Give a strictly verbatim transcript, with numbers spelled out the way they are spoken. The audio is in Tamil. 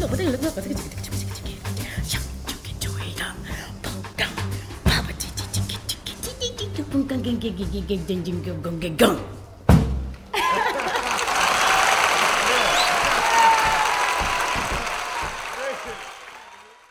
我不对，那个这个这个这个这个这个这个，想就给就会让，碰刚，啪啪叽叽叽叽叽叽叽叽叽，碰刚刚叽叽叽叽叽叽叽，碰刚刚。